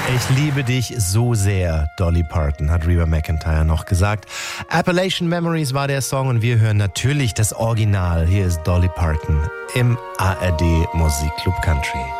Ich liebe dich so sehr, Dolly Parton, hat Reba McEntire noch gesagt. Appalachian Memories war der Song und wir hören natürlich das Original. Hier ist Dolly Parton im ARD Musikclub Country.